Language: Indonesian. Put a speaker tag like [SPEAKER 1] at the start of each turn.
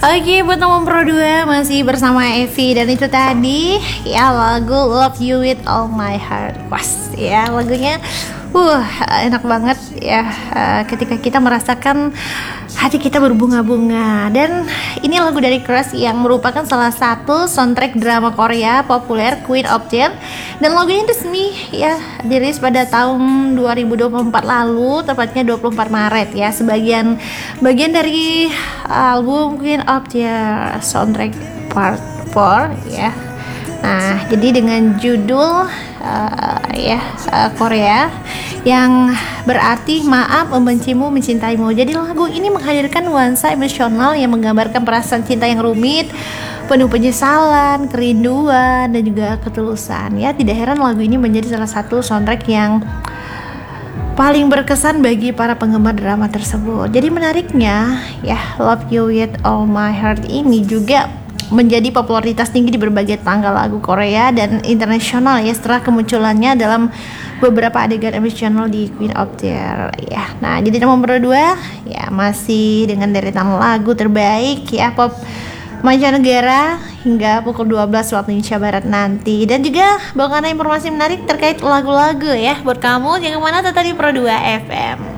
[SPEAKER 1] Oke, buat nomor Pro 2 masih bersama Evi. Dan itu tadi ya lagu Love You With All My Heart. Pas ya lagunya enak banget ya, ketika kita merasakan hati kita berbunga-bunga. Dan ini lagu dari Crush yang merupakan salah satu soundtrack drama Korea populer Queen of Tears. Dan lagu ini resmi ya dirilis pada tahun 2024 lalu, tepatnya 24 Maret ya, bagian dari album Queen of Tears soundtrack part 4 ya. Nah, jadi dengan judul Korea yang berarti maaf membencimu mencintaimu. Jadi lagu ini menghadirkan nuansa emosional yang menggambarkan perasaan cinta yang rumit, penuh penyesalan, kerinduan, dan juga ketulusan. Ya, tidak heran lagu ini menjadi salah satu soundtrack yang paling berkesan bagi para penggemar drama tersebut. Jadi menariknya ya, Love You With All My Heart ini juga menjadi popularitas tinggi di berbagai tanggal lagu Korea dan internasional ya, setelah kemunculannya dalam beberapa adegan emosional di Queen of Tears ya. Nah, jadi nomor 2 ya masih dengan deretan lagu terbaik ya pop mancanegara hingga pukul 12 waktu Indonesia Barat nanti. Dan juga bawakan informasi menarik terkait lagu-lagu ya buat kamu. Jangan kemana, tetap di Pro 2 FM.